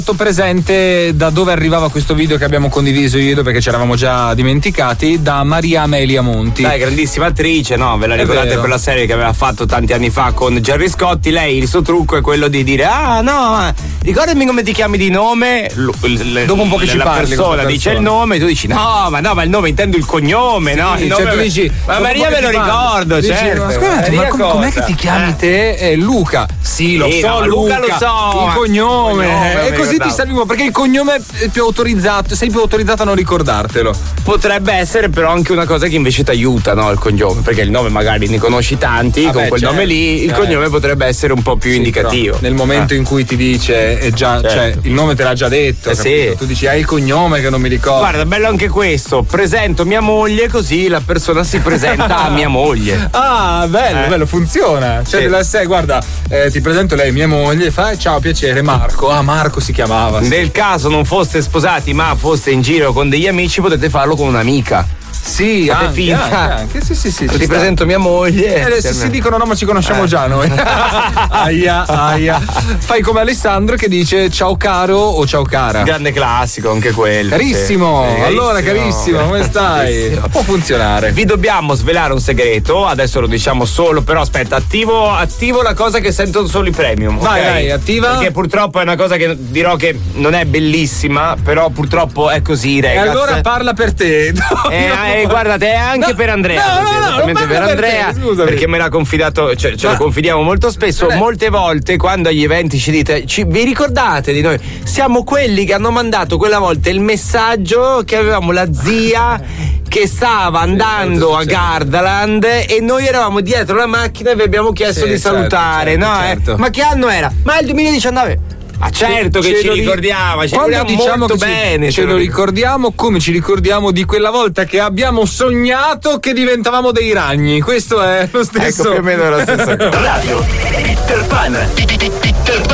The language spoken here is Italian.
presente da dove arrivava questo video che abbiamo condiviso io, perché ci eravamo già dimenticati, da Maria Amelia Monti. Dai, grandissima attrice, no? Ve la ricordate per la serie che aveva fatto tanti anni fa con Gerry Scotti? Lei, il suo trucco è quello di dire: ah no, ricordami come ti chiami di nome. Dopo un po' che ci parli, la persona dice il nome e tu dici no, ma il nome intendo il cognome, no? Il nome, tu dici, ma Maria me lo ricordo, dici, certo. Ma scusate, ma com'è che ti chiami te? Luca. Sì, lo so, no, Luca lo so. Il cognome. E così ti salviamo, perché il cognome è più autorizzato, sei più autorizzato a non ricordartelo. Potrebbe essere però anche una cosa che invece ti aiuta, no? Il cognome, perché il nome magari ne conosci tanti, con quel nome lì, il cognome potrebbe essere un po' più indicativo. Nel momento in cui ti dice è già, cioè il nome te l'ha già detto, sì. Tu dici hai il cognome che non mi ricordo. Guarda, bello anche questo, presento mia moglie, così la persona si presenta a mia moglie. Ah, bello, funziona. Cioè sì. guarda, ti presento lei, mia moglie, fa ciao, piacere, Marco. Ah, Marco si chiamava. Sì. Nel caso non foste sposati ma foste in giro con degli amici, potete farlo con un'amica. Sì, anche. Sì. Ti presento mia moglie. Si dicono no, ma ci conosciamo già noi. Aia. Fai come Alessandro che dice ciao caro o ciao cara. Grande classico anche quello. Carissimo. Sì. Allora carissimo, come stai? Carissimo. Può funzionare. Vi dobbiamo svelare un segreto, adesso lo diciamo solo, però aspetta, attivo la cosa che sentono solo i premium. Vai, attiva. Perché purtroppo è una cosa che dirò che non è bellissima, però purtroppo è così, ragazzi. E allora parla per te. Guardate, è anche per Andrea. Esattamente per Andrea, perché me l'ha confidato, ce lo confidiamo molto spesso. Molte volte quando agli eventi ci dite, vi ricordate di noi? Siamo quelli che hanno mandato quella volta il messaggio che avevamo la zia che stava andando a Gardaland e noi eravamo dietro la macchina e vi abbiamo chiesto di salutare, certo. Ma che anno era? Ma è il 2019. Ma certo che ci ricordiamo, ci ricordiamo molto bene. Ce lo ricordiamo come ci ricordiamo di quella volta che abbiamo sognato che diventavamo dei ragni. Questo è lo stesso. Ecco, più o meno la stessa cosa. Radio Peter Pan.